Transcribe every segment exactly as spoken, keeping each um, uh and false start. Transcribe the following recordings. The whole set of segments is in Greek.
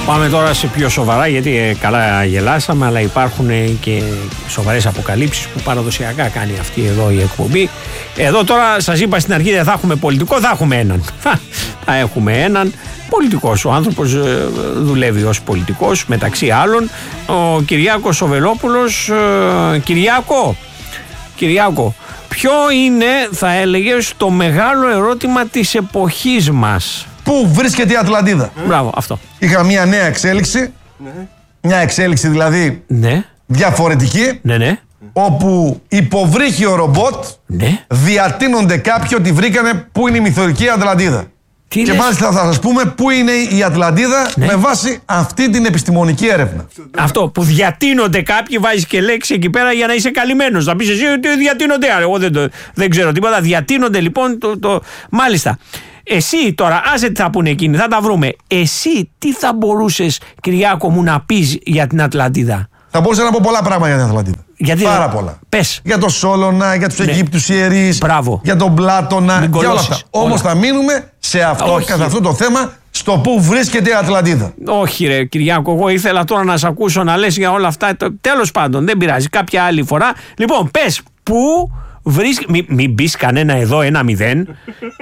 Πάμε τώρα σε πιο σοβαρά, γιατί ε, καλά γελάσαμε, αλλά υπάρχουν ε, και σοβαρές αποκαλύψεις που παραδοσιακά κάνει αυτή εδώ η εκπομπή. Εδώ τώρα σας είπα στην αρχή δεν θα έχουμε πολιτικό, θα έχουμε έναν. Θα έχουμε έναν πολιτικός. Ο άνθρωπος ε, δουλεύει ως πολιτικός, μεταξύ άλλων. Ο Κυριάκος ο Βελόπουλος. Ε, Κυριάκο, Κυριάκο, ποιο είναι, θα έλεγες, το μεγάλο ερώτημα της εποχής μας? Πού βρίσκεται η Ατλαντίδα? Μπράβο, αυτό. Είχα μια νέα εξέλιξη. Ναι. Μια εξέλιξη δηλαδή ναι. διαφορετική. Ναι, ναι. Όπου υποβρύχιο ρομπότ ναι. διατείνονται κάποιοι ότι βρήκανε πού είναι η μυθορική Ατλαντίδα. Τι και λες? μάλιστα θα σας πούμε πού είναι η Ατλαντίδα ναι. με βάση αυτή την επιστημονική έρευνα. Αυτό που διατείνονται κάποιοι, βάζεις και λέξη εκεί πέρα για να είσαι καλυμμένος. Θα πεις εσύ ότι διατείνονται. Εγώ δεν, το, δεν ξέρω τίποτα. Διατείνονται λοιπόν. Το, το... Μάλιστα. Εσύ τώρα, άσε τι θα πούνε εκείνοι, θα τα βρούμε. Εσύ τι θα μπορούσες, Κυριάκο μου, να πεις για την Ατλαντίδα? Θα μπορούσα να πω πολλά πράγματα για την Ατλαντίδα. Γιατί Πάρα δεν... πολλά. Πες. Για τον Σόλωνα, για τους ναι. Αιγύπτους ιερείς, Μπράβο. για τον Πλάτωνα, Μην για όλα αυτά. Όμως θα μείνουμε σε αυτό, καθ' αυτό το θέμα, στο πού βρίσκεται η Ατλαντίδα. Όχι ρε Κυριάκο, εγώ ήθελα τώρα να σε ακούσω να λες για όλα αυτά. Τέλος πάντων, δεν πειράζει, κάποια άλλη φορά. Λοιπόν, πες, πού βρίσκεται. Μην μη μπεις κανένα εδώ ένα μηδέν.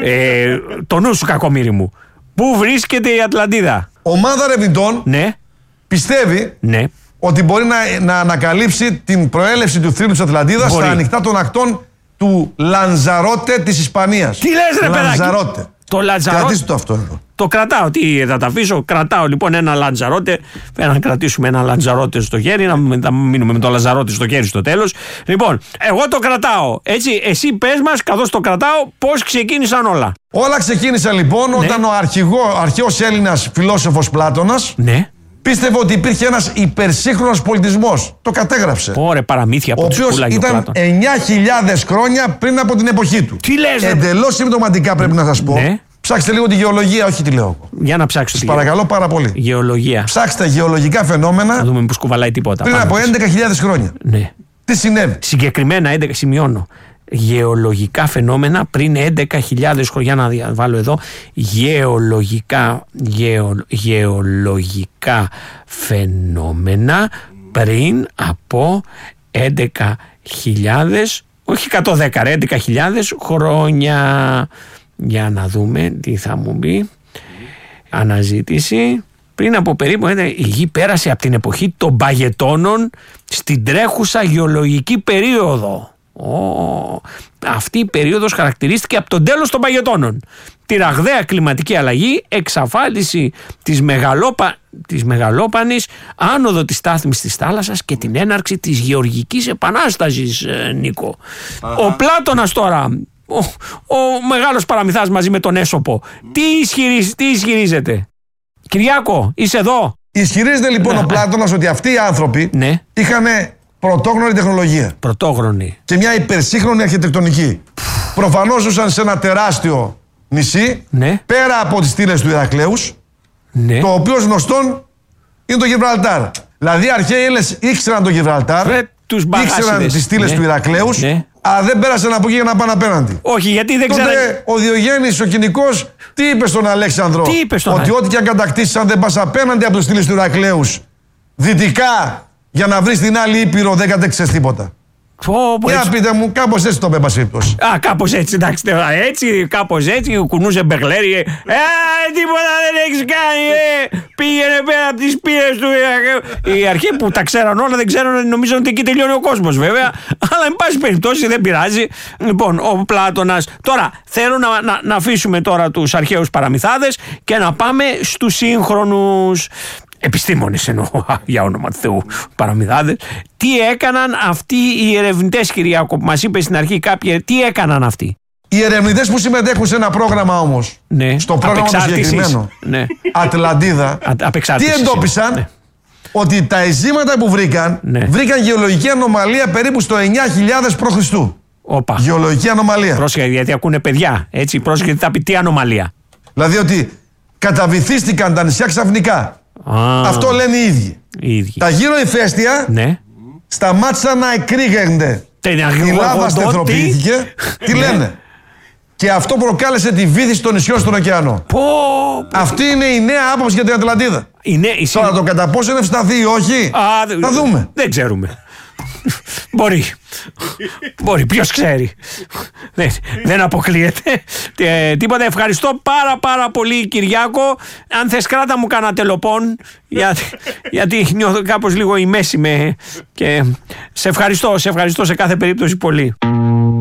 ε, το νου σου, κακομοίρη μου. Πού βρίσκεται η Ατλαντίδα? Ομάδα ερευνητών ναι. πιστεύει ναι. ότι μπορεί να, να ανακαλύψει την προέλευση του θρύλου της Ατλαντίδας στα ανοιχτά των ακτών του Λανζαρότε της Ισπανίας. Τι λες ρε παιδάκι? Λανζαρότε. Το Λανζαρότε. Κρατήστε το αυτό εδώ. Το κρατάω, τι θα τα αφήσω? Κρατάω λοιπόν ένα Λανζαρότε. Να κρατήσουμε ένα Λανζαρότε στο χέρι, να, να μείνουμε με το Λανζαρότε στο χέρι στο τέλος. Λοιπόν, εγώ το κρατάω. Έτσι, εσύ πες μας, καθώς το κρατάω, πώς ξεκίνησαν όλα. Όλα ξεκίνησαν λοιπόν ναι. όταν ο αρχηγό, αρχαίος Έλληνας φιλόσοφος Πλάτωνας ναι. πίστευε ότι υπήρχε ένας υπερσύγχρονος πολιτισμός. Το κατέγραψε. Ωραία, παραμύθια από ο οποίος ήταν εννιά χιλιάδες χρόνια πριν από την εποχή του. Τι λες? Εντελώς συμπτωματικά πρέπει να σας πω. Ναι. Ψάξτε λίγο τη γεωλογία, όχι τη λέω. Για να ψάξω. Σας παρακαλώ πάρα πολύ. Γεωλογία. Ψάξτε γεωλογικά φαινόμενα. Να δούμε πώς κουβαλάει τίποτα. Πριν από έντεκα χιλιάδες χρόνια. Ναι. Τι συνέβη? Συγκεκριμένα έντεκα, σημειώνω. Γεωλογικά φαινόμενα πριν έντεκα χιλιάδες χρόνια. Να βάλω εδώ. Γεωλογικά, γεω, γεωλογικά φαινόμενα πριν από έντεκα χιλιάδες, όχι εκατόν δέκα, έντεκα χιλιάδες χρόνια. Για να δούμε τι θα μου πει. Αναζήτηση. Πριν από περίπου η γη πέρασε από την εποχή των Παγετώνων στην τρέχουσα γεωλογική περίοδο. Oh, αυτή η περίοδος χαρακτηρίστηκε από τον τέλος των Παγετώνων. Τη ραγδαία κλιματική αλλαγή, εξαφάνιση της, μεγαλόπα, της μεγαλόπανης, άνοδο της στάθμης της θάλασσας και την έναρξη της γεωργικής επανάστασης, Νίκο. Uh-huh. Ο Πλάτωνας τώρα, ο, ο μεγάλος παραμυθάς μαζί με τον Έσοπο, τι, ισχυρίζ, τι ισχυρίζεται? Κυριάκο, είσαι εδώ? Ισχυρίζεται λοιπόν ναι. ο Πλάτωνας ότι αυτοί οι άνθρωποι ναι. είχαν πρωτόγνωρη τεχνολογία. Πρωτόγνωρη. Και μια υπερσύγχρονη αρχιτεκτονική. Προφανώς ζούσαν σε ένα τεράστιο νησί, ναι. πέρα από τις στήλες του Ηρακλέους, ναι. το οποίο γνωστόν είναι το Γιβραλτάρ. Δηλαδή οι αρχαίοι Έλληνες ήξεραν το Γιβραλτάρ, Ρε, τους ήξεραν τις στήλες ναι. του Ηρακλέους, ναι. αλλά δεν πέρασαν από εκεί για να πάνε απέναντι. Όχι, γιατί δεν ξέραν. Τότε ο Διογέννης ο Κοινικός τι είπε στον Αλέξανδρο? Τι είπε στον Ότι ό,τι και αν κατακτήσεις, αν δεν πας απέναντι από τις στήλες του Ηρακλέους, δυτικά, για να βρεις την άλλη ήπειρο, δεν κατέξεις τίποτα. Oh, Για πείτε μου, κάπως έτσι το πέμπας ύπτος. Α, κάπως έτσι, εντάξει, έτσι, κάπως έτσι, κουνούσε μπεγλέρι. Ε, τίποτα δεν έχεις κάνει, ε, πήγαινε πέρα από τις πύρες του. Οι αρχαίοι που τα ξέραν όλα δεν ξέραν, νομίζαν ότι εκεί τελειώνει ο κόσμος βέβαια, αλλά εν πάση περιπτώσει δεν πειράζει. Λοιπόν, ο Πλάτωνας. Τώρα, θέλω να, να, να αφήσουμε τώρα τους αρχαίους παραμυθάδες και να πάμε στους σύγχρονους επιστήμονες, εννοώ, για όνομα του Θεού, παραμυθάδες. Τι έκαναν αυτοί οι ερευνητές, Κυριάκο, που μας είπε στην αρχή κάποιοι, τι έκαναν αυτοί? Οι ερευνητές που συμμετέχουν σε ένα πρόγραμμα όμως, ναι. στο πρόγραμμα το συγκεκριμένο, ναι. Ατλαντίδα, τι εντόπισαν? Ναι. Ότι τα εισήματα που βρήκαν, ναι. βρήκαν γεωλογική ανομαλία περίπου στο εννιά χιλιάδες π.Χ. Όπα. Γεωλογική ανομαλία. Πρόσεχε, γιατί ακούνε παιδιά, έτσι, πρόσεχε, γιατί θα πει τι ανομαλία. Δηλαδή ότι καταβυθίστηκαν τα νησιά ξαφνικά. Ah, αυτό λένε οι ίδιοι. οι ίδιοι. Τα γύρω ηφαίστεια ναι. σταμάτησαν να εκρήγενται. Η λάβα στεθροποιήθηκε. Τι λένε? Και αυτό προκάλεσε τη βύθιση των νησιών στον ωκεανό. Πω, Αυτή είναι η νέα άποψη για την Ατλαντίδα. Είναι, Τώρα το κατά πόσο είναι ευσταθή ή όχι, Α, θα δούμε. Δεν ξέρουμε. Μπορεί. Μπορεί, ποιος ξέρει. δεν, δεν αποκλείεται. Ε, τίποτα. Ευχαριστώ πάρα πάρα πολύ, Κυριάκο. Αν θες, κράτα μου κανένα τελοπών, για, γιατί νιώθω κάπως λίγο η μέση με. Και σε ευχαριστώ, σε ευχαριστώ σε κάθε περίπτωση πολύ.